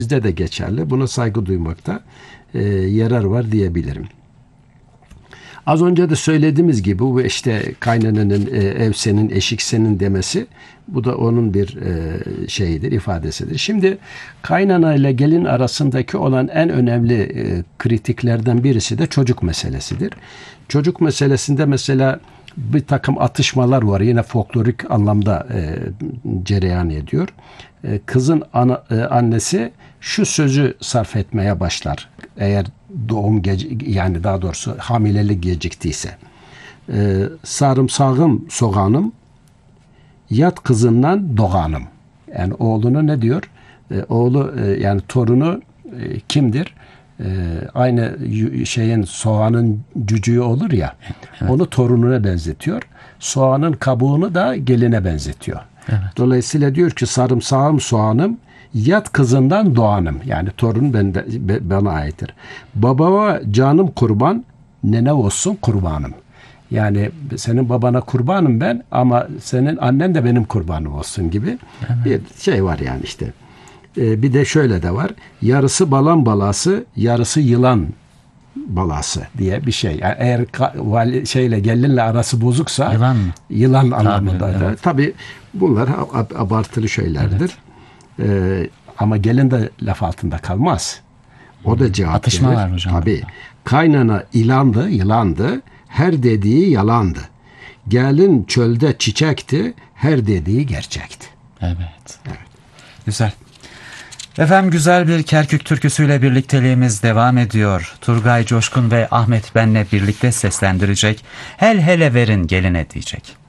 Bizde de geçerli. Buna saygı duymakta yarar var diyebilirim. Az önce de söylediğimiz gibi bu işte kaynananın ev senin, eşik senin demesi, bu da onun bir şeyidir, ifadesidir. Şimdi kaynana ile gelin arasındaki olan en önemli kritiklerden birisi de çocuk meselesidir. Çocuk meselesinde mesela bir takım atışmalar var. Yine folklorik anlamda cereyan ediyor. Kızın annesi şu sözü sarf etmeye başlar. Eğer doğum yani daha doğrusu hamilelik geciktiyse. Sarımsağım soğanım, yat kızından doğanım. Yani oğlunu ne diyor? Oğlu yani torunu kimdir? Aynı şeyin soğanın cücüğü olur ya. Evet. Onu torununa benzetiyor. Soğanın kabuğunu da geline benzetiyor. Evet. Dolayısıyla diyor ki sarımsağım soğanım, yat kızından doğanım. Yani torun bana aittir. Babama canım kurban, nene olsun kurbanım. Yani senin babana kurbanım ben ama senin annen de benim kurbanım olsun gibi bir şey var yani işte. Bir de şöyle de var. Yarısı balan balası, yarısı yılan balası diye bir şey. Yani eğer şeyle gelinle arası bozuksa yılan anlamında. Evet. Tabii bunlar abartılı şeylerdir. Evet. Ama gelin de laf altında kalmaz. O da cevap atışma verir. Var hocam. Tabii. Kaynana yılandı. Her dediği yalandı. Gelin çölde çiçekti. Her dediği gerçekti. Evet. Güzel. Efendim, güzel bir Kerkük türküsüyle birlikteliğimiz devam ediyor. Turgay Coşkun ve Ahmet benle birlikte seslendirecek. Hel hele verin geline diyecek.